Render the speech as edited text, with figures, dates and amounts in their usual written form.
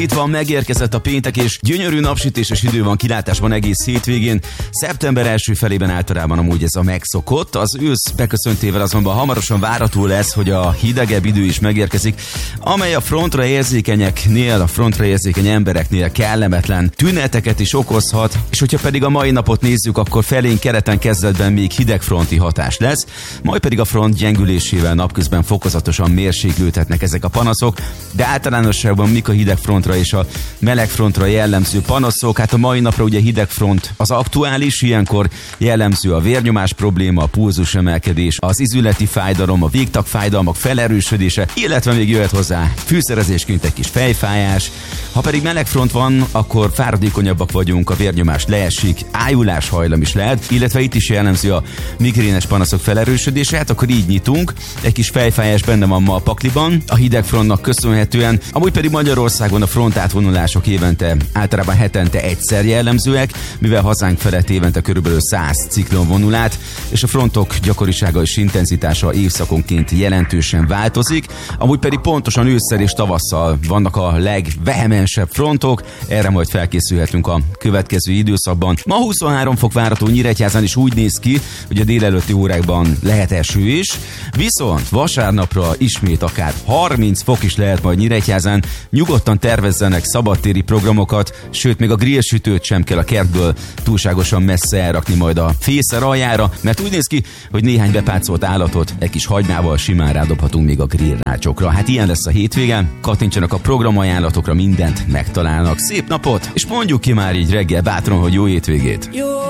Itt van, megérkezett a péntek, és gyönyörű napsütéses idő van kilátásban egész hétvégén. Szeptember első felében általában amúgy ez a megszokott. Az ősz beköszöntével azonban hamarosan várható lesz, hogy a hidegebb idő is megérkezik, amely a frontra érzékenyeknél, a frontra érzékeny embereknél kellemetlen tüneteket is okozhat, és hogyha pedig a mai napot nézzük, akkor felénk keleten kezdetben még hidegfronti hatás lesz, majd pedig a front gyengülésével napközben fokozatosan mérséklődhetnek ezek a panaszok, de általánosságban mik a hidegfrontra és a melegfrontra jellemző panaszok? Hát a mai napra ugye hidegfront az aktuális, ilyenkor jellemző a vérnyomás probléma, a pulzus emelkedés, az izületi fájdalom, a végtagfájdalmak felerősödése, illetve még jöhet hozzá fűszerezésként egy kis fejfájás. Ha pedig melegfront van, akkor fáradékonyabbak vagyunk, a vérnyomás leesik, ájulás hajlam is lehet, illetve itt is jellemző a migrénes panaszok felerősödése, hát akkor így nyitunk. Egy kis fejfájás benne van ma a pakliban, a hidegfrontnak köszönhetően, amúgy pedig Magyarországon a frontátvonulások évente, általában hetente egyszer jellemzőek, mivel hazánk felett évente körülbelül 100 ciklon vonul át, és a frontok gyakorisága és intenzitása évszakonként jelentősen változik, amúgy pedig pontosan ősszel és tavasszal vannak a legvehemensebb frontok, erre majd felkészülhetünk a következő időszakban. Ma 23 fok várható Nyíregyházán, is úgy néz ki, hogy a délelőtti órákban lehet eső is, viszont vasárnapra ismét akár 30 fok is lehet majd Nyíregyházán. Nyugodtan tervezzenek szabadtéri programokat, sőt még a grillsütőt sem kell a kertből túlságosan messze elrakni majd a fészer aljára, mert úgy néz ki, hogy néhány bepácolt állatot egy kis hagymával simán rádobhatunk még a grillrácsokra. Hát ilyen lesz a hétvége, kattintsanak a programajánlatokra, mindent megtalálnak. Szép napot, és mondjuk ki már így reggel bátran, hogy jó hétvégét! Jó.